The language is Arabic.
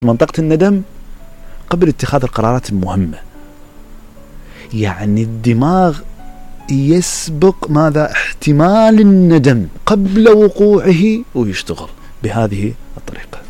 منطقة الندم قبل اتخاذ القرارات المهمة. يعني الدماغ يسبق ماذا؟ احتمال الندم قبل وقوعه، ويشتغل بهذه الطريقة.